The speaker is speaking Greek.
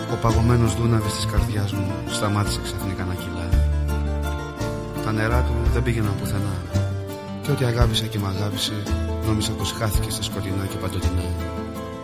Ο παγωμένος δούναβης της καρδιάς μου σταμάτησε ξαφνικά να κυλά. Τα νερά του δεν πήγαιναν πουθενά, και ό,τι αγάπησα και μ' αγάπησε νόμιζα πως χάθηκε στα σκοτεινά και παντοτινά.